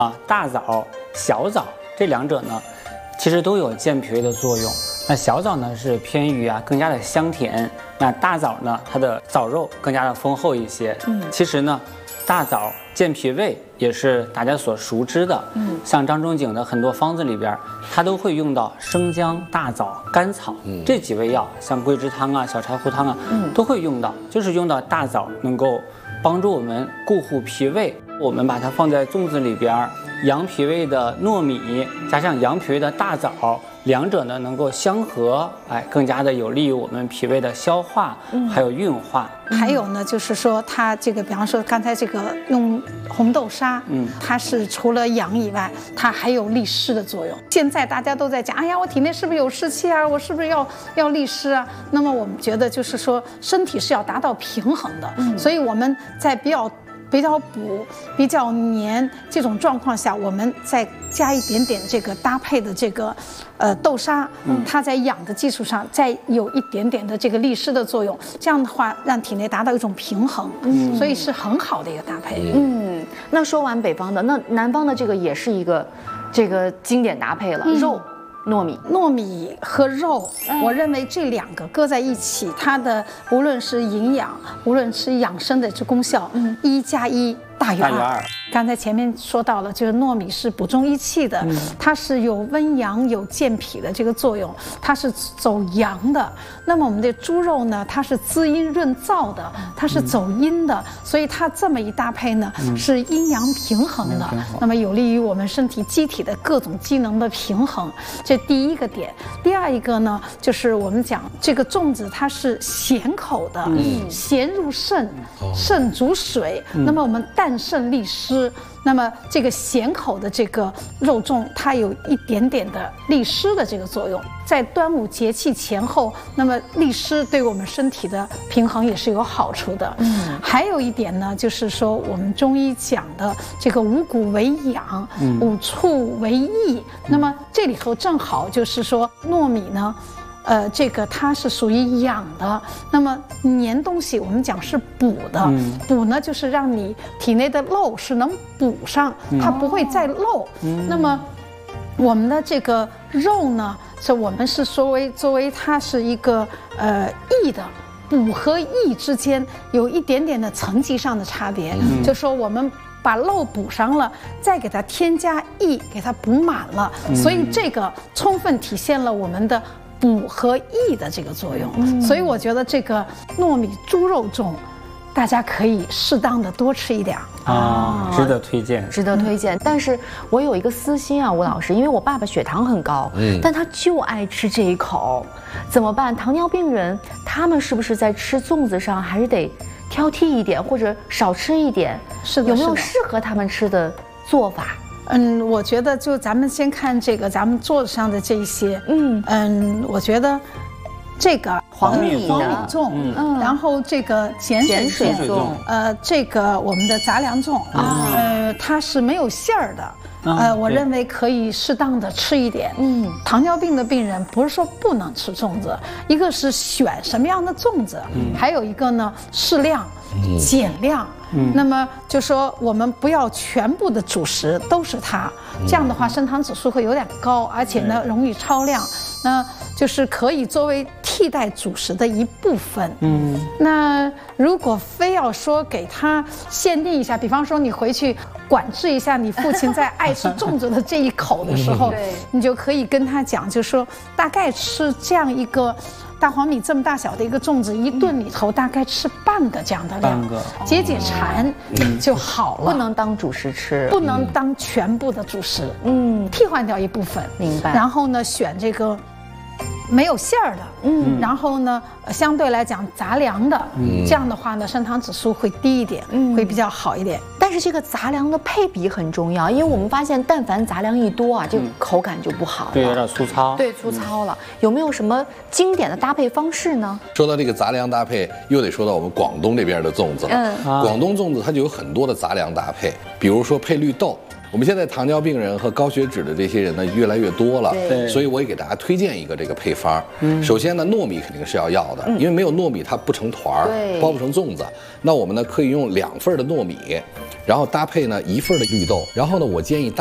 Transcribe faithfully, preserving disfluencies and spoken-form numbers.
啊，大枣、小枣这两者呢，其实都有健脾胃的作用。那小枣呢是偏于啊更加的香甜，那大枣呢它的枣肉更加的丰厚一些。嗯，其实呢，大枣健脾胃也是大家所熟知的。嗯，像张仲景的很多方子里边，它都会用到生姜、大枣、甘草、嗯、这几味药，像桂枝汤啊、小柴胡汤啊，嗯，都会用到，就是用到大枣能够帮助我们固护脾胃。我们把它放在粽子里边，养脾胃的糯米加上养脾胃的大枣，两者呢能够相合，哎，更加的有利于我们脾胃的消化，嗯、还有运化。 还有呢，就是说它这个，比方说刚才这个用红豆沙，嗯，它是除了养以外，它还有利湿的作用。现在大家都在讲，哎呀，我体内是不是有湿气啊？我是不是要要利湿啊？那么我们觉得就是说，身体是要达到平衡的，嗯、所以我们在比较。比较补、比较黏这种状况下，我们再加一点点这个搭配的这个，呃，豆沙，嗯，它在养的基础上再有一点点的这个利湿的作用，这样的话让体内达到一种平衡，嗯，所以是很好的一个搭配。 嗯，那说完北方的，那南方的这个也是一个这个经典搭配了，嗯、肉。糯米、 糯米和肉，嗯、我认为这两个搁在一起，它的无论是营养，无论是养生的这功效，嗯，一加一大于二。刚才前面说到了，就是糯米是补中益气的，嗯、它是有温阳、有健脾的这个作用，它是走阳的。那么我们的猪肉呢，它是滋阴润燥的，它是走阴的，嗯、所以它这么一搭配呢，嗯、是阴阳平衡的，嗯、那么有利于我们身体机体的各种机能的平衡。这第一个点。第二一个呢，就是我们讲这个粽子它是咸口的，嗯，咸入肾，肾主水，嗯、那么我们淡肾利湿。那么这个咸口的这个肉粽，它有一点点的利湿的这个作用，在端午节气前后，那么利湿对我们身体的平衡也是有好处的。嗯，还有一点呢，就是说我们中医讲的这个五谷为养，嗯、五畜为益。那么这里头正好就是说糯米呢。呃，这个它是属于养的，那么粘东西我们讲是补的，嗯、补呢就是让你体内的漏是能补上，它不会再漏。嗯、那么我们的这个肉呢，是我们是作为作为它是一个呃益的。补和益之间有一点点的层级上的差别，嗯、就说我们把漏补上了，再给它添加益，给它补满了，嗯、所以这个充分体现了我们的。补和益的这个作用，嗯、所以我觉得这个糯米猪肉粽，大家可以适当的多吃一点啊，值得推荐， 值得推荐。嗯、但是我有一个私心啊，吴老师，因为我爸爸血糖很高，嗯，但他就爱吃这一口，怎么办？糖尿病人他们是不是在吃粽子上还是得挑剔一点，或者少吃一点？ 是的， 有没有适合他们吃的做法？ 嗯，我觉得就咱们先看这个咱们桌子上的这一些，嗯嗯，我觉得这个黄米黄米粽，嗯，然后这个碱水水粽， 呃，这个我们的杂粮粽啊，呃，它是没有馅儿的。呃，我认为可以适当的吃一点。嗯，糖尿病的病人不是说不能吃粽子，一个是选什么样的粽子，嗯、还有一个呢适量、嗯、减量。嗯，那么就说我们不要全部的主食都是它，嗯、这样的话升糖指数会有点高，而且呢容易超量。那就是可以作为替代主食的一部分。嗯，那如果非要说给它限定一下，比方说你回去管制一下你父亲在爱吃粽子的这一口的时候，你就可以跟他讲，就说大概吃这样一个大黄米这么大小的一个粽子，一顿里头大概吃半个这样的量，解解馋就好了。 不能当主食吃， 不能当全部的主食，嗯，替换掉一部分， 明白。 然后呢，选这个没有馅儿的，嗯，然后呢，相对来讲杂粮的，嗯，这样的话呢，升糖指数会低一点，嗯，会比较好一点。 但是这个杂粮的配比很重要，因为我们发现，但凡杂粮一多啊，这个口感就不好了， 对，有点粗糙， 对，粗糙了。有没有什么经典的搭配方式呢？ 说到这个杂粮搭配，又得说到我们广东这边的粽子了。嗯，广东粽子它就有很多的杂粮搭配，比如说配绿豆。 我们现在糖尿病人和高血脂的这些人呢越来越多了， 对所以我也给大家推荐一个这个配方。嗯，首先呢，糯米肯定是要要的，因为没有糯米它不成团儿，包不成粽子。那我们呢可以用两份的糯米，然后搭配呢一份的绿豆，然后呢我建议大